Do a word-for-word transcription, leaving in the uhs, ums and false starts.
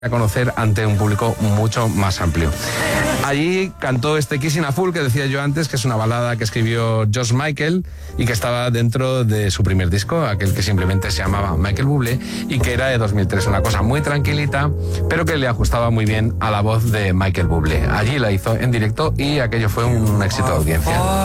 a conocer ante un público mucho más amplio. Allí cantó este Kissing a Fool que decía yo antes, que es una balada que escribió George Michael y que estaba dentro de su primer disco, aquel que simplemente se llamaba Michael Bublé y que era de dos mil tres, una cosa muy tranquilita, pero que le ajustaba muy bien a la voz de Michael Bublé. Allí la hizo en directo y aquello fue un éxito de audiencia.